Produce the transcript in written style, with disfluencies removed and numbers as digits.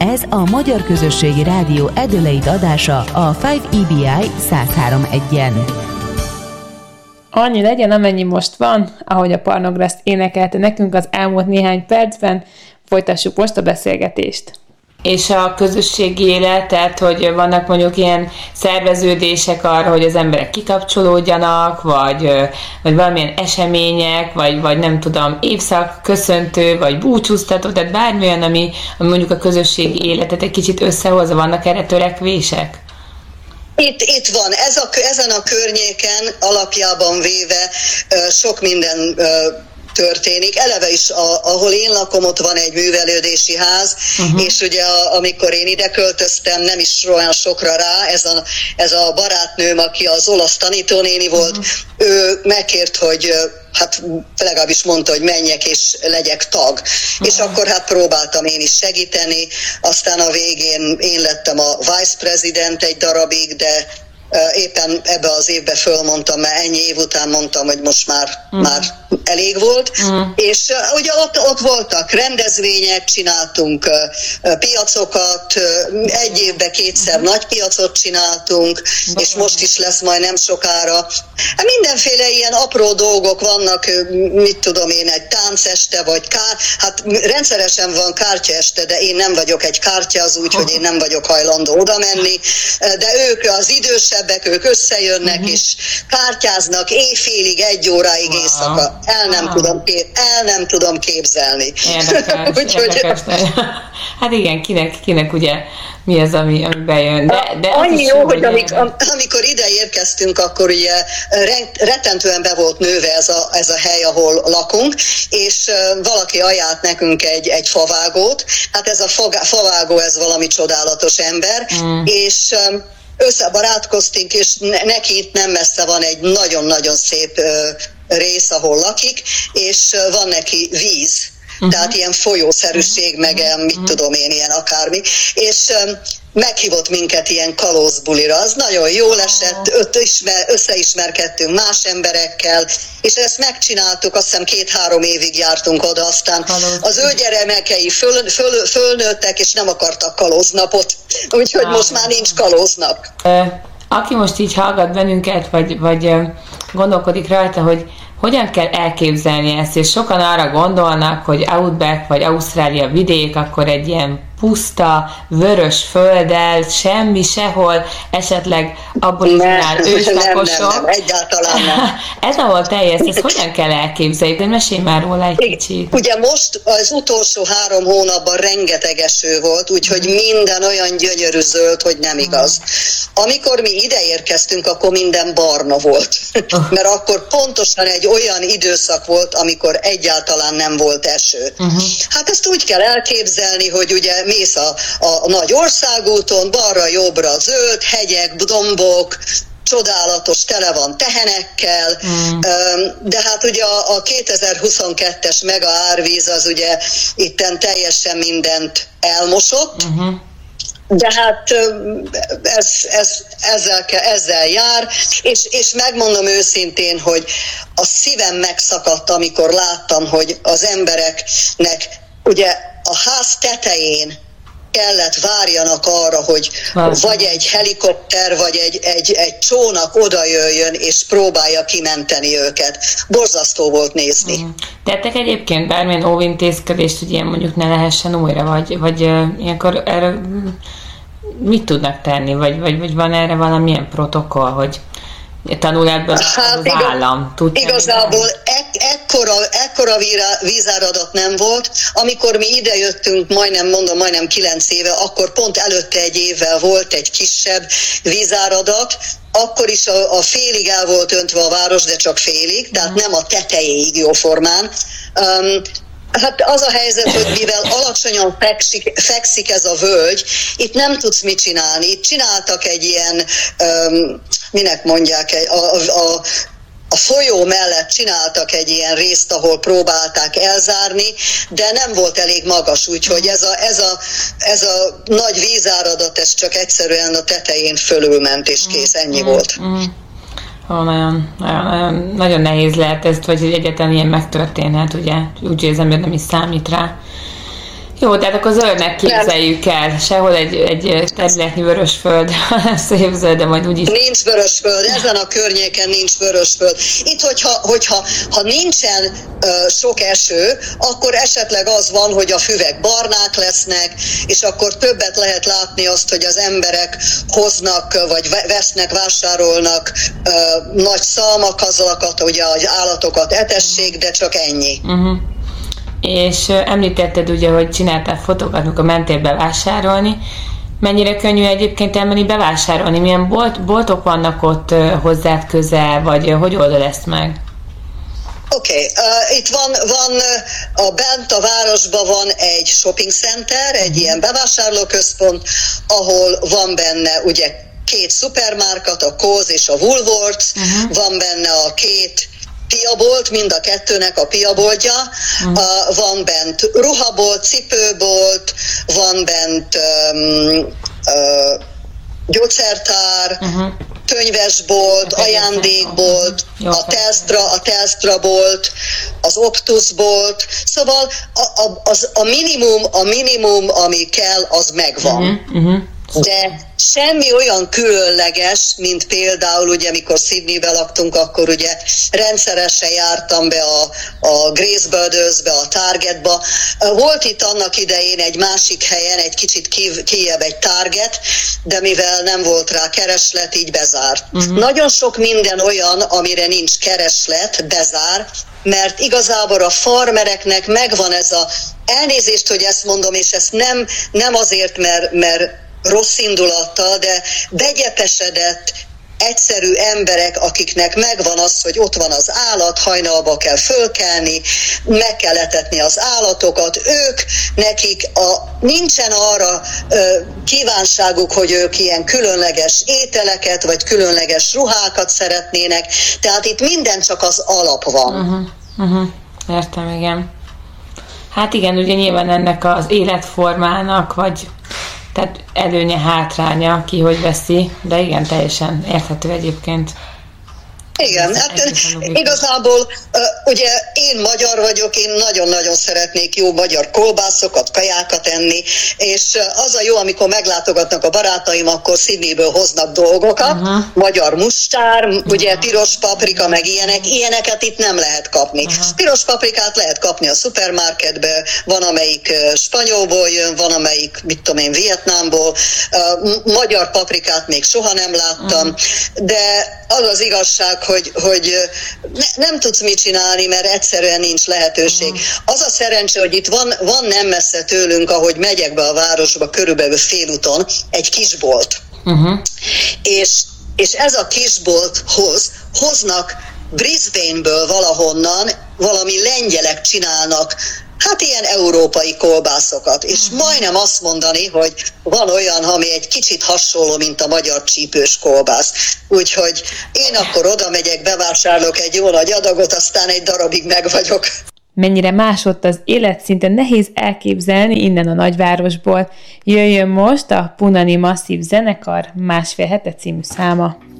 Ez a Magyar Közösségi Rádió Adelaide adása a 5EBI 103.1-en. Annyi legyen, amennyi most van, ahogy a Parnograszt énekelte nekünk az elmúlt néhány percben, folytassuk most a beszélgetést. És a közösségi élet, tehát hogy vannak mondjuk ilyen szerveződések arra, hogy az emberek kikapcsolódjanak, vagy valamilyen események, vagy nem tudom, évszak köszöntő, vagy búcsúztató, tehát bármilyen, ami mondjuk a közösségi életet egy kicsit összehozza, vannak erre törekvések? Itt van, ezen a környéken alapjában véve sok minden történik. Eleve is, ahol én lakom, ott van egy művelődési ház, és ugye amikor én ide költöztem, nem is olyan sokra rá, ez a barátnőm, aki az olasz tanítónéni volt, ő megkért, hogy hát legalábbis mondta, hogy menjek és legyek tag. És akkor hát próbáltam én is segíteni, aztán a végén én lettem a vice president egy darabig, de éppen ebbe az évbe fölmondtam, mert ennyi év után mondtam, hogy most már elég volt. És ugye ott voltak rendezvények, csináltunk piacokat, egy évben 2-szer nagy piacot csináltunk, és most is lesz majd nem sokára. Mindenféle ilyen apró dolgok vannak, mit tudom én, egy tánceste, vagy hát rendszeresen van kártyaeste, de én nem vagyok egy kártyázó, úgyhogy én nem vagyok hajlandó oda menni, de ők az idősebbek, ők összejönnek és kártyáznak éjfélig, 1 óráig éjszaka. El nem tudom képzelni. Érdekes. Hát igen, kinek ugye mi az, ami bejön. De annyi jó, hogy amikor ide érkeztünk, akkor ugye rettentően be volt nőve ez a hely, ahol lakunk, és valaki ajánlott nekünk egy favágót. Hát ez a favágó, ez valami csodálatos ember, és összebarátkoztunk, és neki itt nem messze van egy nagyon-nagyon szép rész, ahol lakik, és van neki víz. Tehát ilyen folyószerűség, meg mit tudom én, ilyen akármi. És meghívott minket ilyen kalózbulira. Az nagyon jól esett, összeismerkedtünk más emberekkel, és ezt megcsináltuk, azt hiszem 2-3 évig jártunk oda, aztán az ő gyermekei fölnőttek, és nem akartak kalóznapot, úgyhogy most már nincs kalóznap. Aki most így hallgat bennünket, vagy gondolkodik rajta, hogy hogyan kell elképzelni ezt, és sokan arra gondolnak, hogy Outback vagy Ausztrália vidék, akkor egy ilyen puszta, vörös földdel, semmi, sehol, esetleg aboriginál őslakosok. Nem, egyáltalán nem. Ez ahol teljes, ezt hogyan kell elképzelni? De mesélj már róla egy kicsit. Ugye most az utolsó 3 hónapban rengeteg eső volt, úgyhogy minden olyan gyönyörű zöld, hogy nem igaz. Amikor mi ide érkeztünk, akkor minden barna volt. Mert akkor pontosan egy olyan időszak volt, amikor egyáltalán nem volt eső. Hát ezt úgy kell elképzelni, hogy ugye mész a nagy országúton, balra-jobbra zöld, hegyek, dombok, csodálatos, tele van tehenekkel, de hát ugye a 2022-es mega árvíz az ugye itten teljesen mindent elmosott, de hát ezzel jár, és megmondom őszintén, hogy a szívem megszakadt, amikor láttam, hogy az embereknek ugye a ház tetején kellett várjanak arra, hogy vagy egy helikopter, vagy egy csónak oda jöjjön, és próbálja kimenteni őket. Borzasztó volt nézni. Tettek egyébként bármilyen óvintézkedést, hogy ilyen mondjuk ne lehessen újra, vagy ilyenkor erre mit tudnak tenni, vagy van erre valamilyen protokoll, hogy tanul ebből az állam? Igazából ekkora vízáradat nem volt. Amikor mi idejöttünk, majdnem 9 éve, akkor pont előtte egy évvel volt egy kisebb vízáradat, akkor is a félig el volt öntve a város, de csak félig, tehát nem a tetejéig jóformán. Hát az a helyzet, hogy mivel alacsonyan fekszik ez a völgy, itt nem tudsz mit csinálni. Itt csináltak egy ilyen, minek mondják, a folyó mellett csináltak egy ilyen részt, ahol próbálták elzárni, de nem volt elég magas, úgyhogy ez a nagy vízáradat, ez csak egyszerűen a tetején fölülment, és kész, ennyi volt. Nagyon nehéz lehet ezt, vagy hogy egyáltalán ilyen megtörténhet, ugye, úgy az ember nem is számít rá. Jó, tehát akkor zöldnek képzeljük el. Sehol egy területnyi vörösföld, szép zöld, de majd úgyis... Nincs vörösföld, ezen a környéken nincs vörösföld. Itt, hogyha nincsen sok eső, akkor esetleg az van, hogy a füvek barnák lesznek, és akkor többet lehet látni azt, hogy az emberek hoznak, vagy vesznek, vásárolnak nagy szalmakazalakat, ugye az állatokat etessék, de csak ennyi. Uh-huh. És említetted ugye, hogy csináltál fotókat, amikor mentél bevásárolni. Mennyire könnyű egyébként elmenni bevásárolni? Milyen boltok vannak ott hozzád közel, vagy hogy oldod ezt meg? Oké, itt van bent a városban van egy shopping center, egy ilyen bevásárlóközpont, ahol van benne ugye 2 szupermárkat, a Coles és a Woolworths, van benne a 2 piabolt, mind a 2-nek a piaboltja, van bent ruhabolt, cipőbolt, van bent gyógyszertár, könyvesbolt, ajándékbolt, a Telstra bolt, az Optus bolt, szóval a minimum, ami kell, az megvan. De semmi olyan különleges, mint például, ugye, amikor Sydneybe laktunk, akkor ugye rendszeresen jártam be a Grace Brothersbe, a Targetba. Volt itt annak idején egy másik helyen, egy kicsit kijebb egy Target, de mivel nem volt rá kereslet, így bezárt. Nagyon sok minden olyan, amire nincs kereslet, bezár, mert igazából a farmereknek megvan ez a elnézést, hogy ezt mondom, és ezt nem azért, mert rossz indulattal, de begyepesedett, egyszerű emberek, akiknek megvan az, hogy ott van az állat, hajnalba kell fölkelni, meg kell etetni az állatokat, nekik nincsen arra kívánságuk, hogy ők ilyen különleges ételeket, vagy különleges ruhákat szeretnének, tehát itt minden csak az alap van. Értem, igen. Hát igen, ugye nyilván ennek az életformának, vagy tehát előnye, hátránya, ki hogy veszi, de igen, teljesen érthető egyébként. Igen, hát igazából ugye én magyar vagyok, én nagyon-nagyon szeretnék jó magyar kolbászokat, kajákat enni, és az a jó, amikor meglátogatnak a barátaim, akkor Sydneyből hoznak dolgokat, magyar mustár, ugye piros paprika, meg ilyeneket itt nem lehet kapni. Piros paprikát lehet kapni a szupermarketbe, van amelyik spanyolból jön, van amelyik, mit tudom én, Vietnámból, magyar paprikát még soha nem láttam, de az az igazság, hogy nem tudsz mit csinálni, mert egyszerűen nincs lehetőség. Az a szerencse, hogy itt van nem messze tőlünk, ahogy megyek be a városba, körülbelül félúton, egy kisbolt. És ez a kisbolt hoznak Brisbane-ből valahonnan, valami lengyelek csinálnak, hát ilyen európai kolbászokat, és majdnem azt mondani, hogy van olyan, ami egy kicsit hasonló, mint a magyar csípős kolbász. Úgyhogy én akkor oda megyek, bevásárolok egy jó nagy adagot, aztán egy darabig meg vagyok. Mennyire más ott az élet, szinte nehéz elképzelni innen a nagyvárosból. Jöjjön most a Punani Masszív Zenekar 1,5 hete című száma.